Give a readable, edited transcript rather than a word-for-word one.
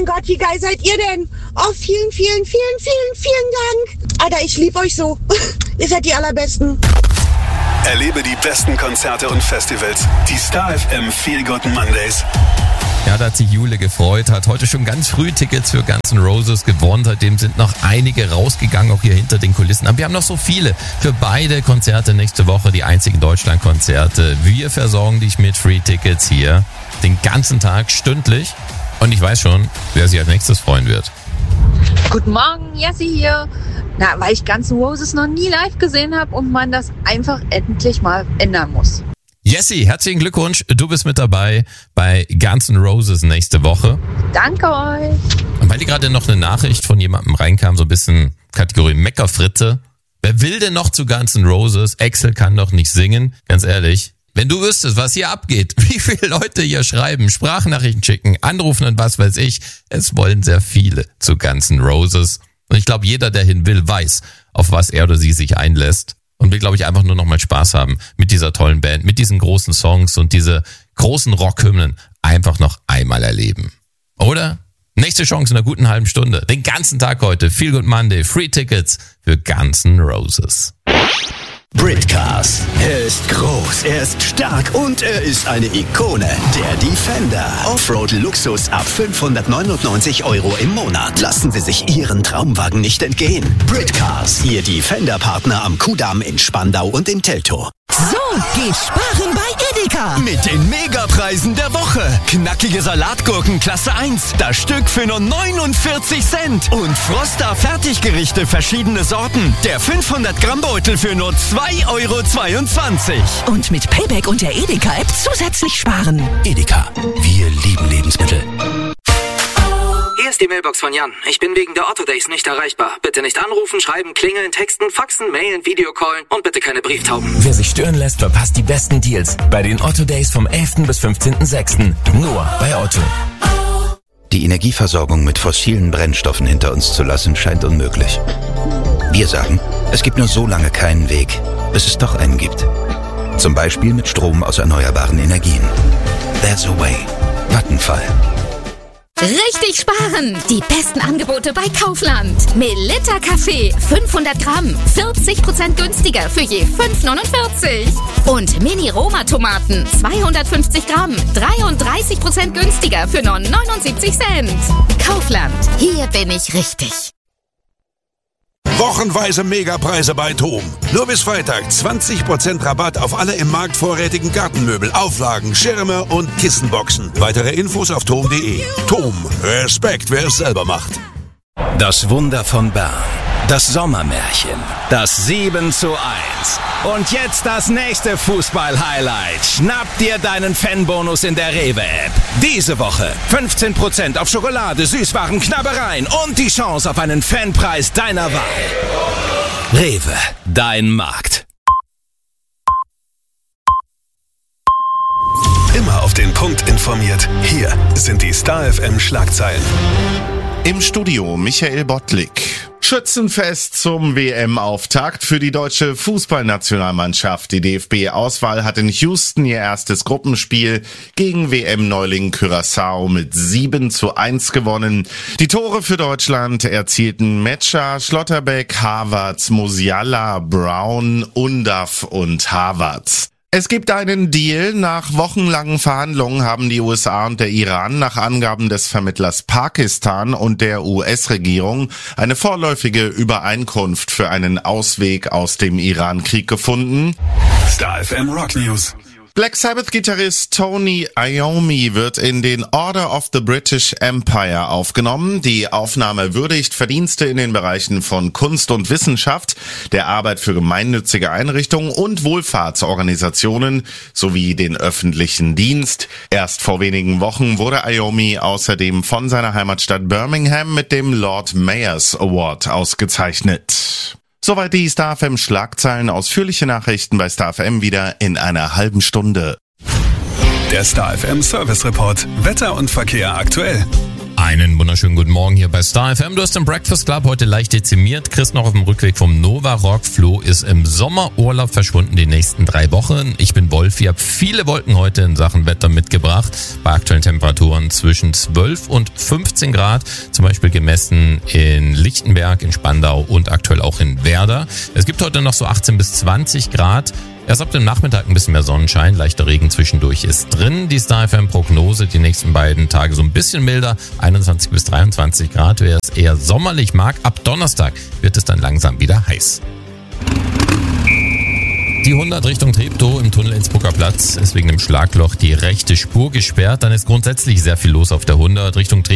mein Gott, wie geil seid ihr denn? Oh, vielen, vielen, vielen, vielen, vielen Dank. Alter, ich liebe euch so. Ihr seid die Allerbesten. Erlebe die besten Konzerte und Festivals. Die Star FM Feel Good Mondays. Ja, da hat sich Jule gefreut, hat heute schon ganz früh Tickets für Guns N' Roses gewonnen. Seitdem sind noch einige rausgegangen, auch hier hinter den Kulissen. Aber wir haben noch so viele für beide Konzerte nächste Woche, die einzigen Deutschland-Konzerte. Wir versorgen dich mit Free-Tickets hier den ganzen Tag, stündlich. Und ich weiß schon, wer sich als nächstes freuen wird. Guten Morgen, Jessie hier. Na, weil ich Guns N' Roses noch nie live gesehen habe und man das einfach endlich mal ändern muss. Jessie, herzlichen Glückwunsch. Du bist mit dabei bei Guns N' Roses nächste Woche. Danke euch. Und weil hier gerade noch eine Nachricht von jemandem reinkam, so ein bisschen Kategorie Meckerfritte. Wer will denn noch zu Guns N' Roses? Axel kann doch nicht singen. Ganz ehrlich, wenn du wüsstest, was hier abgeht, wie viele Leute hier schreiben, Sprachnachrichten schicken, anrufen und was weiß ich, es wollen sehr viele zu Guns N' Roses. Und ich glaube, jeder, der hin will, weiß, auf was er oder sie sich einlässt. Und will, glaube ich, einfach nur noch mal Spaß haben mit dieser tollen Band, mit diesen großen Songs und diese großen Rockhymnen einfach noch einmal erleben. Oder? Nächste Chance in einer guten halben Stunde. Den ganzen Tag heute. Feel Good Monday. Free Tickets für Guns N' Roses. Britcars. Er ist groß, er ist stark und er ist eine Ikone. Der Defender. Offroad-Luxus ab 599 € im Monat. Lassen Sie sich Ihren Traumwagen nicht entgehen. Britcars. Ihr Defender-Partner am Kudamm in Spandau und in Teltow. So geht Sparen bei Edeka. Mit den Megapreisen der Woche. Knackige Salatgurken Klasse 1. Das Stück für nur 49 Cent. Und Froster Fertiggerichte verschiedene Sorten. Der 500 Gramm Beutel für nur 2,22 €. Und mit Payback und der Edeka-App zusätzlich sparen. Edeka. Wir lieben Lebensmittel. Hier ist die Mailbox von Jan. Ich bin wegen der Otto Days nicht erreichbar. Bitte nicht anrufen, schreiben, klingeln, texten, faxen, mailen, Videocallen und bitte keine Brieftauben. Wer sich stören lässt, verpasst die besten Deals bei den Otto Days vom 11. bis 15.06. Nur bei Otto. Die Energieversorgung mit fossilen Brennstoffen hinter uns zu lassen, scheint unmöglich. Wir sagen, es gibt nur so lange keinen Weg, bis es doch einen gibt. Zum Beispiel mit Strom aus erneuerbaren Energien. There's a way. Vattenfall. Richtig sparen! Die besten Angebote bei Kaufland. Melitta Kaffee 500 Gramm, 40% günstiger für je 5,49. Und Mini-Roma-Tomaten 250 Gramm, 33% günstiger für nur 79 Cent. Kaufland, hier bin ich richtig. Wochenweise Megapreise bei TOM. Nur bis Freitag 20% Rabatt auf alle im Markt vorrätigen Gartenmöbel, Auflagen, Schirme und Kissenboxen. Weitere Infos auf tom.de. TOM. Respekt, wer es selber macht. Das Wunder von Bern. Das Sommermärchen. Das 7:1. Und jetzt das nächste Fußball-Highlight. Schnapp dir deinen Fanbonus in der Rewe-App. Diese Woche 15% auf Schokolade, Süßwaren, Knabbereien und die Chance auf einen Fanpreis deiner Wahl. Rewe, dein Markt. Immer auf den Punkt informiert. Hier sind die Star FM Schlagzeilen. Im Studio Michael Bottlik. Schützenfest zum WM-Auftakt für die deutsche Fußballnationalmannschaft. Die DFB-Auswahl hat in Houston ihr erstes Gruppenspiel gegen WM-Neuling Curaçao mit 7:1 gewonnen. Die Tore für Deutschland erzielten Metscher, Schlotterbeck, Havertz, Musiala, Brown, Undav und Havertz. Es gibt einen Deal. Nach wochenlangen Verhandlungen haben die USA und der Iran nach Angaben des Vermittlers Pakistan und der US-Regierung eine vorläufige Übereinkunft für einen Ausweg aus dem Iran-Krieg gefunden. Star FM Rock News. Black Sabbath-Gitarrist Tony Iommi wird in den Order of the British Empire aufgenommen. Die Aufnahme würdigt Verdienste in den Bereichen von Kunst und Wissenschaft, der Arbeit für gemeinnützige Einrichtungen und Wohlfahrtsorganisationen sowie den öffentlichen Dienst. Erst vor wenigen Wochen wurde Iommi außerdem von seiner Heimatstadt Birmingham mit dem Lord Mayors Award ausgezeichnet. Soweit die Star FM Schlagzeilen. Ausführliche Nachrichten bei Star FM wieder in einer halben Stunde. Der Star FM Service Report. Wetter und Verkehr aktuell. Einen wunderschönen guten Morgen hier bei Star FM. Du hast den Breakfast Club heute leicht dezimiert. Chris noch auf dem Rückweg vom Nova Rock. Flo ist im Sommerurlaub verschwunden die nächsten 3 Wochen. Ich bin Wolf. Ich habe viele Wolken heute in Sachen Wetter mitgebracht. Bei aktuellen Temperaturen zwischen 12 und 15 Grad. Zum Beispiel gemessen in Lichtenberg, in Spandau und aktuell auch in Werder. Es gibt heute noch so 18 bis 20 Grad. Erst ab dem Nachmittag ein bisschen mehr Sonnenschein, leichter Regen zwischendurch ist drin. Die Star FM Prognose, die nächsten beiden Tage so ein bisschen milder, 21 bis 23 Grad. Wer es eher sommerlich mag, ab Donnerstag wird es dann langsam wieder heiß. Die 100 Richtung Treptow im Tunnel Innsbrucker Platz ist wegen dem Schlagloch die rechte Spur gesperrt. Dann ist grundsätzlich sehr viel los auf der 100 Richtung Treptow.